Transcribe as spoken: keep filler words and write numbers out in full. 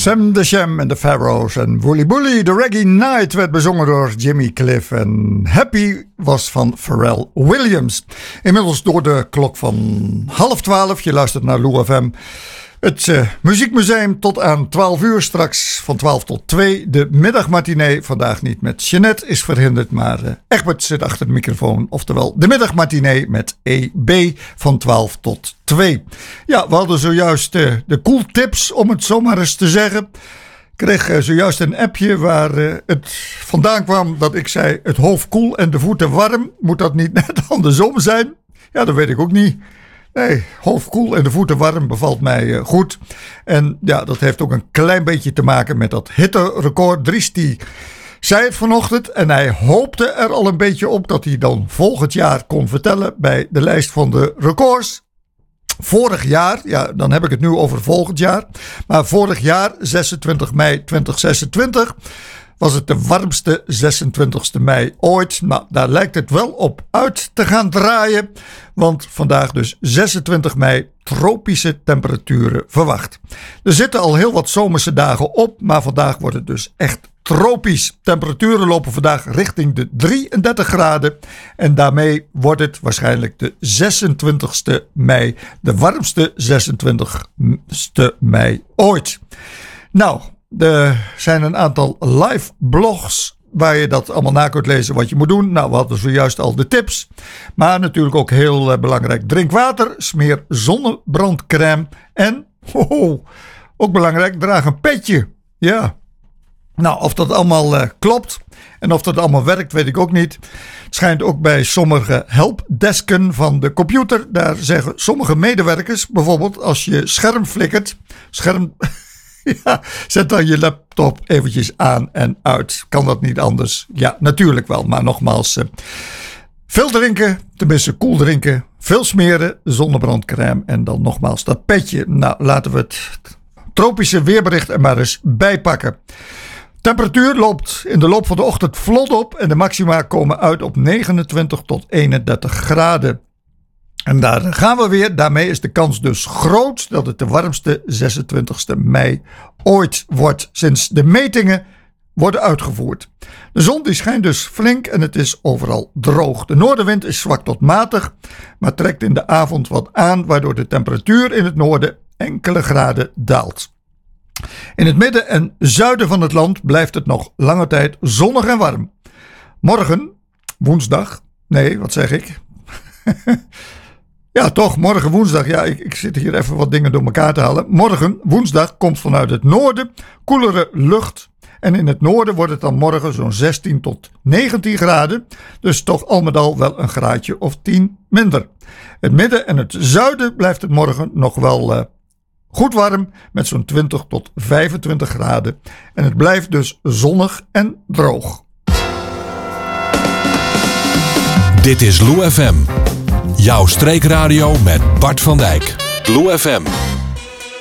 Sam de Sham en de Pharaohs en Wooly Bully. The Reggae Night werd bezongen door Jimmy Cliff en Happy was van Pharrell Williams. Inmiddels door de klok van half twaalf. Je luistert naar Lou F M. Het uh, Muziekmuseum tot aan twaalf uur. Straks van twaalf tot twee. De middagmatinee. Vandaag niet met Jeanette, is verhinderd. Maar uh, Egbert zit achter de microfoon. Oftewel de middagmatinee met E B van twaalf tot twee. Ja, we hadden zojuist uh, de cool tips, om het zomaar eens te zeggen. Ik kreeg uh, zojuist een appje waar uh, het vandaan kwam dat ik zei: het hoofd koel en de voeten warm. Moet dat niet net andersom zijn? Ja, dat weet ik ook niet. Nee, hoofd koel en de voeten warm bevalt mij uh, goed. En ja, dat heeft ook een klein beetje te maken met dat hitterecord. Dries die zei het vanochtend en hij hoopte er al een beetje op dat hij dan volgend jaar kon vertellen bij de lijst van de records. Vorig jaar, ja, dan heb ik het nu over volgend jaar. Maar vorig jaar, zesentwintig mei tweeduizend zesentwintig, was het de warmste zesentwintigste mei ooit. Nou, daar lijkt het wel op uit te gaan draaien. Want vandaag dus zesentwintig mei, tropische temperaturen verwacht. Er zitten al heel wat zomerse dagen op, maar vandaag wordt het dus echt tropisch. Temperaturen lopen vandaag richting de drieëndertig graden. En daarmee wordt het waarschijnlijk de zesentwintigste mei. De warmste zesentwintigste mei ooit. Nou, er zijn een aantal live blogs waar je dat allemaal na kunt lezen wat je moet doen. Nou, we hadden zojuist al de tips. Maar natuurlijk ook heel uh, belangrijk. Drink water, smeer zonnebrandcrème. En, oh, ook belangrijk, draag een petje. Ja. Nou, of dat allemaal uh, klopt en of dat allemaal werkt, weet ik ook niet. Het schijnt ook bij sommige helpdesken van de computer. Daar zeggen sommige medewerkers, bijvoorbeeld als je scherm flikkert. Scherm... Ja, zet dan je laptop eventjes aan en uit. Kan dat niet anders? Ja, natuurlijk wel. Maar nogmaals, uh, veel drinken, tenminste koel drinken. Veel smeren, zonnebrandcrème en dan nogmaals dat petje. Nou, laten we het tropische weerbericht er maar eens bijpakken. Temperatuur loopt in de loop van de ochtend vlot op en de maxima komen uit op negenentwintig tot eenendertig graden. En daar gaan we weer. Daarmee is de kans dus groot dat het de warmste zesentwintigste mei ooit wordt sinds de metingen worden uitgevoerd. De zon die schijnt dus flink en het is overal droog. De noordenwind is zwak tot matig, maar trekt in de avond wat aan, waardoor de temperatuur in het noorden enkele graden daalt. In het midden en zuiden van het land blijft het nog lange tijd zonnig en warm. Morgen, woensdag, nee, wat zeg ik? Ja, toch, morgen woensdag. Ja, ik, ik zit hier even wat dingen door elkaar te halen. Morgen, woensdag, komt vanuit het noorden koelere lucht. En in het noorden wordt het dan morgen zo'n zestien tot negentien graden. Dus toch al met al wel een graadje of tien minder. Het midden en het zuiden blijft het morgen nog wel uh, goed warm. Met zo'n twintig tot vijfentwintig graden. En het blijft dus zonnig en droog. Dit is Lou F M. Jouw streekradio met Bart van Dijk. Lou F M.